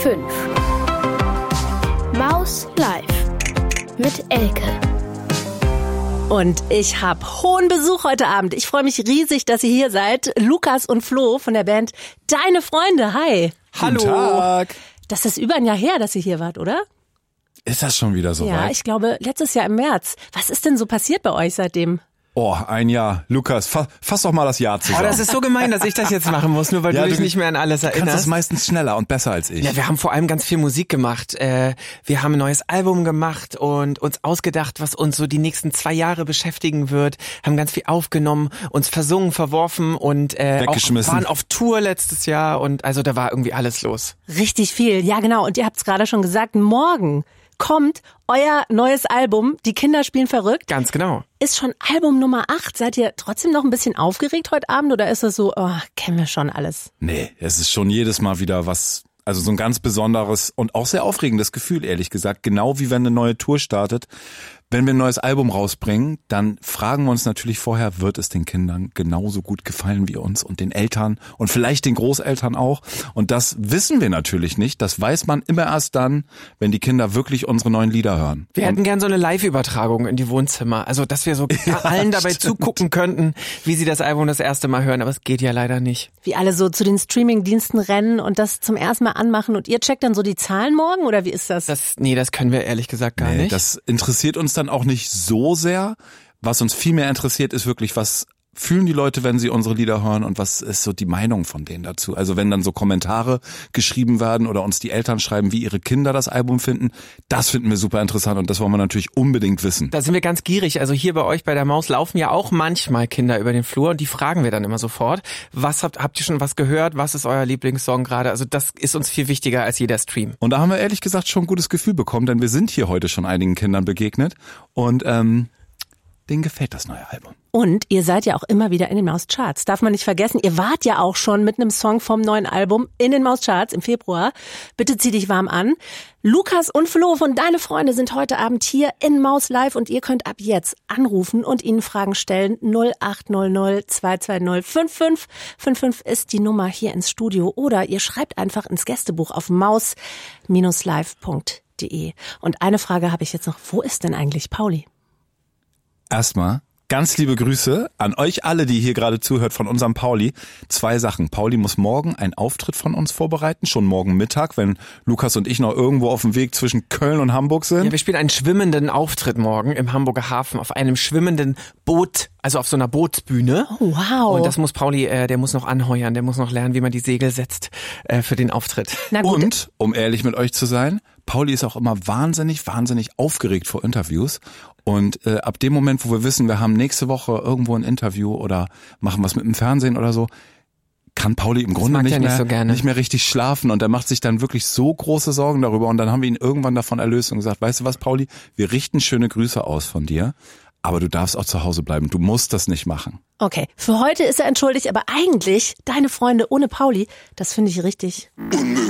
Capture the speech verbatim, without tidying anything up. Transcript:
fünf. Maus Live mit Elke. Und ich habe hohen Besuch heute Abend. Ich freue mich riesig, dass ihr hier seid. Lukas und Flo von der Band Deine Freunde. Hi. Hallo. Guten Tag. Das ist über ein Jahr her, dass ihr hier wart, oder? Ist das schon wieder so ja, weit? Ja, ich glaube, letztes Jahr im März. Was ist denn so passiert bei euch seitdem? Oh, ein Jahr. Lukas, fass, fass doch mal das Jahr zusammen. Oh, das ist so gemein, dass ich das jetzt machen muss, nur weil ja, du dich nicht mehr an alles erinnerst. Du kannst das meistens schneller und besser als ich. Ja, wir haben vor allem ganz viel Musik gemacht. Äh, wir haben ein neues Album gemacht und uns ausgedacht, was uns so die nächsten zwei Jahre beschäftigen wird. Haben ganz viel aufgenommen, uns versungen, verworfen und äh, auch waren auf Tour letztes Jahr und also da war irgendwie alles los. Richtig viel, ja genau. Und ihr habt es gerade schon gesagt, morgen kommt euer neues Album, Die Kinder spielen verrückt. Ganz genau. Ist schon Album Nummer acht. Seid ihr trotzdem noch ein bisschen aufgeregt heute Abend oder ist es so, oh, kennen wir schon alles? Nee, es ist schon jedes Mal wieder was, also so ein ganz besonderes und auch sehr aufregendes Gefühl, ehrlich gesagt. Genau wie wenn eine neue Tour startet. Wenn wir ein neues Album rausbringen, dann fragen wir uns natürlich vorher, wird es den Kindern genauso gut gefallen wie uns und den Eltern und vielleicht den Großeltern auch. Und das wissen wir natürlich nicht. Das weiß man immer erst dann, wenn die Kinder wirklich unsere neuen Lieder hören. Wir und hätten gern so eine Live-Übertragung in die Wohnzimmer. Also, dass wir so ja, allen dabei stimmt. zugucken könnten, wie sie das Album das erste Mal hören. Aber es geht ja leider nicht. Wie alle so zu den Streaming-Diensten rennen und das zum ersten Mal anmachen und ihr checkt dann so die Zahlen morgen oder wie ist das? das nee, das können wir ehrlich gesagt gar nee, nicht. Das interessiert uns dann auch nicht so sehr. Was uns viel mehr interessiert, ist wirklich, was fühlen die Leute, wenn sie unsere Lieder hören und was ist so die Meinung von denen dazu? Also wenn dann so Kommentare geschrieben werden oder uns die Eltern schreiben, wie ihre Kinder das Album finden, das finden wir super interessant und das wollen wir natürlich unbedingt wissen. Da sind wir ganz gierig. Also hier bei euch bei der Maus laufen ja auch manchmal Kinder über den Flur und die fragen wir dann immer sofort. Was habt, habt ihr schon was gehört? Was ist euer Lieblingssong gerade? Also das ist uns viel wichtiger als jeder Stream. Und da haben wir ehrlich gesagt schon ein gutes Gefühl bekommen, denn wir sind hier heute schon einigen Kindern begegnet und ähm, denen gefällt das neue Album. Und ihr seid ja auch immer wieder in den Mauscharts. Darf man nicht vergessen, ihr wart ja auch schon mit einem Song vom neuen Album in den Mauscharts im Februar. Bitte zieh dich warm an. Lukas und Flo von Deine Freunde sind heute Abend hier in Maus Live und ihr könnt ab jetzt anrufen und ihnen Fragen stellen. null acht null null zwei zwei null fünf fünf fünf fünf ist die Nummer hier ins Studio oder ihr schreibt einfach ins Gästebuch auf maus Bindestrich live Punkt de. Und eine Frage habe ich jetzt noch. Wo ist denn eigentlich Pauli? Erstmal ganz liebe Grüße an euch alle, die hier gerade zuhört von unserem Pauli. Zwei Sachen. Pauli muss morgen einen Auftritt von uns vorbereiten, schon morgen Mittag, wenn Lukas und ich noch irgendwo auf dem Weg zwischen Köln und Hamburg sind. Ja, wir spielen einen schwimmenden Auftritt morgen im Hamburger Hafen auf einem schwimmenden Boot, also auf so einer Bootsbühne. Oh, wow. Und das muss Pauli, äh, der muss noch anheuern, der muss noch lernen, wie man die Segel setzt äh, für den Auftritt. Na gut. Und, um ehrlich mit euch zu sein, Pauli ist auch immer wahnsinnig, wahnsinnig aufgeregt vor Interviews. Und äh, ab dem Moment, wo wir wissen, wir haben nächste Woche irgendwo ein Interview oder machen was mit dem Fernsehen oder so, kann Pauli im Grunde nicht, nicht, mehr, so gerne. nicht mehr richtig schlafen. Und er macht sich dann wirklich so große Sorgen darüber. Und dann haben wir ihn irgendwann davon erlöst und gesagt, weißt du was, Pauli, wir richten schöne Grüße aus von dir. Aber du darfst auch zu Hause bleiben. Du musst das nicht machen. Okay, für heute ist er entschuldigt, aber eigentlich Deine Freunde ohne Pauli, das finde ich richtig